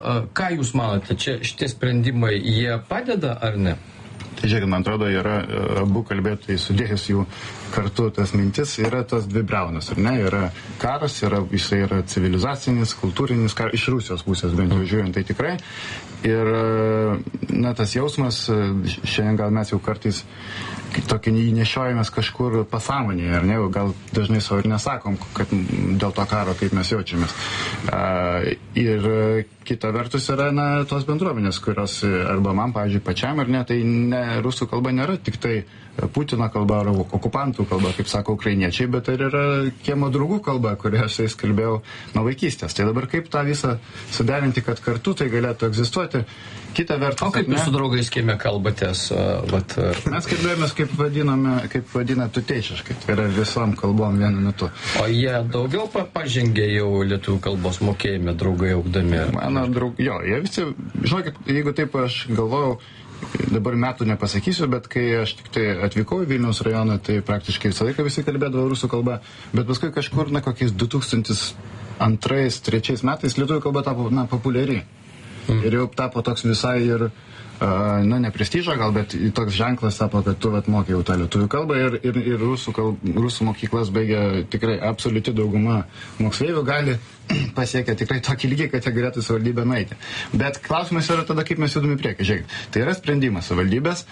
Ką jūs manote, čia šitie sprendimai, jie padeda ar ne? Tai žiūrėkit, man atrodo, yra abu kalbėtojai sudėjus jų kartu tas mintis, yra tos dvi briaunos, ar ne? Yra karas, jisai yra civilizacinis, kultūrinis karas, iš Rusijos pusės bent jau žiūrint, tai tikrai. Ir, na, tas jausmas, šiandien gal mes jau kartais tokį nešiojamės kažkur pasąmonėje, ar ne? Gal dažnai savo ir nesakom, kad dėl to karo, kaip mes jaučiamės. Ir kita vertus yra, na, tos bendruomenės, kurios, arba man, pavyzdžiui, pačiam, ar ne, tai rusų kalba nėra tik tai Putino kalba ar okupantų kalba, kaip sako ukrainiečiai, bet ir yra kiemo draugų kalba, kurią aš jais kalbėjau nuo vaikystės. Tai dabar kaip tą visą suderinti, kad kartu tai galėtų egzistuoti. Kita vertus, o kaip jūs su draugais kieme kalbatės? Mes kalbėjomės, kaip vadina tuteišiškai, tai yra visom kalbom vienu metu. O jie daugiau pažengė jau lietuvių kalbos mokėjime, draugai augdami? Mano draugai, jo, jie visi, žinokit, jeigu taip aš galvojau, dabar metų nepasakysiu, bet kai aš tik tai atvykau į Vilniaus rajoną, tai praktiškai visą laiką visi kalbėdavo rusų kalba, bet paskui kažkur, na, kokiais 2002-2003 metais lietuvių kalba tapo, na, populiari. Ir jau tapo toks visai ir, na, ne prestižo gal, bet toks ženklas tapo, kad tu mokė jau tą lietuvių kalbą ir rusų mokyklas baigia tikrai absoliuti dauguma moksleivių gali pasiekia tikrai tokį lygį, kad jie galėtų savivaldybę nueiti. Bet klausimas yra tada, kaip mes judame į priekį. Žiūrėkit, tai yra sprendimas savivaldybės.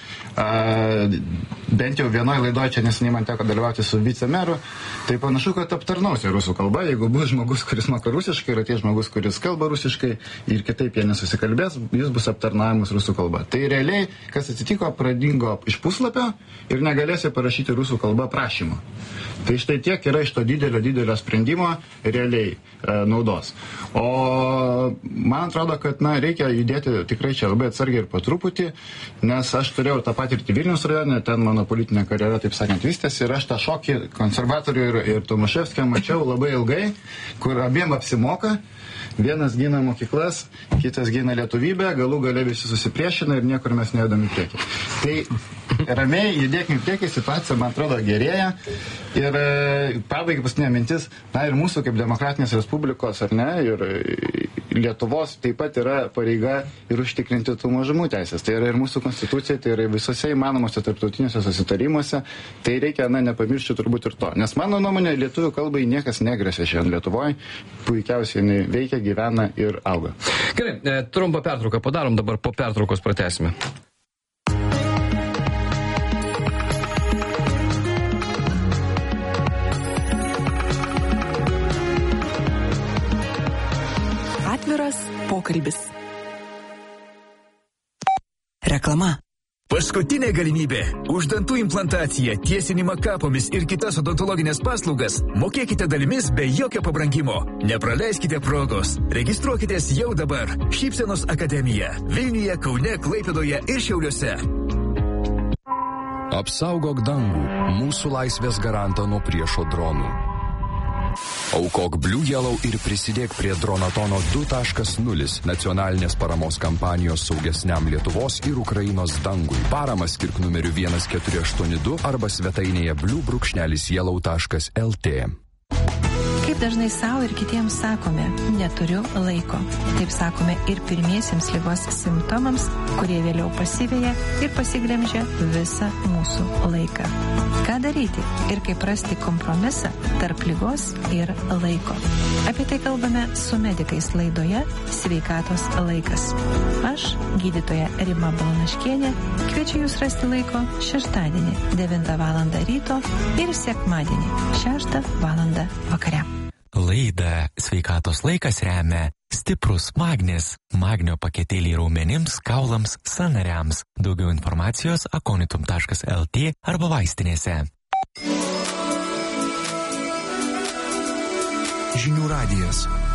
Bent jau vienoje laidoje, čia neseniai man teko dalyvauti su vicemeru, tai panašu, kad aptarnausia rusų kalba. Jeigu bus žmogus, kuris moka rusiškai, ir atės žmogus, kuris kalba rusiškai ir kitaip jie nesusikalbės, jis bus aptarnavimas rusų kalba. Tai realiai, kas atsitiko, pradingo iš puslapio ir negalėsi parašyti rusų kalba prašymą. Tai štai tiek yra iš to didelio sprendimo realiai naudos. O man atrodo, kad, na, reikia judėti tikrai čia labai atsargiai ir po truputį, nes aš turėjau tą patirtį Vilniaus rajone, ten mano politinė karjera, taip sakant, vystėsi, ir aš tą šokį konservatorių ir Tomaševskio mačiau labai ilgai, kur abiem apsimoka. Vienas gina mokyklas, kitas gina lietuvybę, galų gale visi susipriešina ir niekur mes nejudam į priekį. Tai ramiai judėkime į priekį, situacija, man atrodo, gerėja. Ir pabaigai paskutinė mintis, na ir mūsų kaip demokratinės respublikos, ar ne, ir Lietuvos taip pat yra pareiga ir užtikrinti tų mažumų teisės. Tai yra ir mūsų konstitucija, tai yra visose įmanomose tarptautiniuose susitarimuose. Tai reikia, na, nepamiršti turbūt ir to. Nes mano nuomonė, lietuvių kalbai niekas negresia šiandien Lietuvoje. Puikiausiai jinai veikia, gyvena ir auga. Gerai, trumpą pertrauką padarom, dabar po pertraukos pratęsime. Atviras pokalbis. Reklama. Paskutinė galimybė. Už dantų implantaciją, tiesinimą kapomis ir kitas odontologinės paslaugas mokėkite dalimis be jokio pabrangimo. Nepraleiskite progos. Registruokitės jau dabar. Šypsenos akademija. Vilniuje, Kaune, Klaipėdoje ir Šiauliuose. Apsaugok dangų, mūsų laisvės garantą nuo priešo dronų. Aukok Blue Yellow ir prisidėk prie Dronatono 2.0 nacionalinės paramos kampanijos saugesniam Lietuvos ir Ukrainos dangui. Paramą skirk numeriu 1482 arba svetainėje blue-yellow.lt. Kaip dažnai savo ir kitiems sakome, neturiu laiko. Taip sakome ir pirmiesiems ligos simptomams, kurie vėliau pasiveja ir pasiglemžia visą mūsų laiką. Ką daryti ir kaip rasti kompromisą tarp ligos ir laiko? Apie tai kalbame su medikais laidoje Sveikatos laikas. Aš, gydytoja Rima Balnaškienė, kviečiu jūs rasti laiko šeštadienį 9 val. Ryto ir sekmadienį 6 val. Vakare. Laidą Sveikatos laikas remia stiprus magnis. Magnio paketėliai raumenims, kaulams, sąnariams. Daugiau informacijos akonitum.lt arba vaistinėse. Žinių radijas.